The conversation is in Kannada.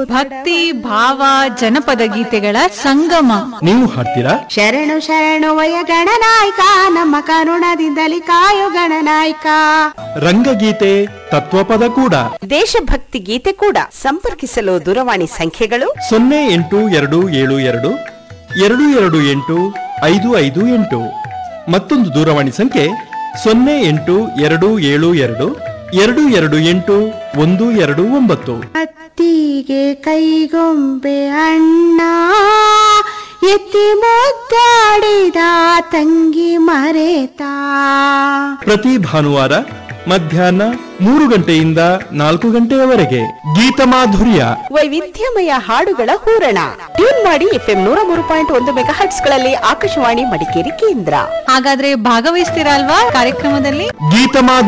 ಭಕ್ತಿ ಭಾವ ಜನಪದ ಗೀತೆಗಳ ಸಂಗಮ. ನೀವು ಹಾಡ್ತೀರಾ? ಶರಣು ಶರಣು ವಯ ಗಣನಾಯಕ, ನಮ್ಮ ಕರುಣದಿಂದಲಿ ಕಾಯೋ ಗಣನಾಯಕ. ರಂಗಗೀತೆ, ತತ್ವಪದ ಕೂಡ, ದೇಶಭಕ್ತಿ ಗೀತೆ ಕೂಡ. ಸಂಪರ್ಕಿಸಲು ದೂರವಾಣಿ ಸಂಖ್ಯೆಗಳು 082272 228 ಮತ್ತೊಂದು ದೂರವಾಣಿ ಸಂಖ್ಯೆ 082272 228 129. ಅತ್ತಿಗೆ ಕೈಗೊಂಬೆ ಅಣ್ಣ, ಎತ್ತಿ ಮುದ್ದಾಡಿದ ತಂಗಿ ಮರೆತ. ಪ್ರತಿ ಭಾನುವಾರ ಮಧ್ಯಾಹ್ನ 3 ಗಂಟೆಯಿಂದ 4 ಗಂಟೆಯವರೆಗೆ ಗೀತಮಾಧುರ್ಯ, ವೈವಿಧ್ಯಮಯ ಹಾಡುಗಳ ಹೂರಣ. ಟ್ಯೂನ್ ಮಾಡಿ FM 103.1 ಮೆಗಾಹರ್ಟ್ಸ್ಗಳಲ್ಲಿ ಆಕಾಶವಾಣಿ ಮಡಿಕೇರಿ ಕೇಂದ್ರ. ಹಾಗಾದ್ರೆ ಭಾಗವಹಿಸ್ತೀರಾ ಅಲ್ವಾ ಕಾರ್ಯಕ್ರಮದಲ್ಲಿ? ಗೀತಮಾಧುರ್ಯ.